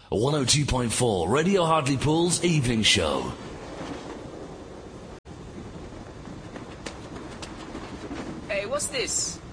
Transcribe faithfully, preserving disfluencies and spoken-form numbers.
one oh two point four Radio Hartlepool's Evening Show. Hey, what's this?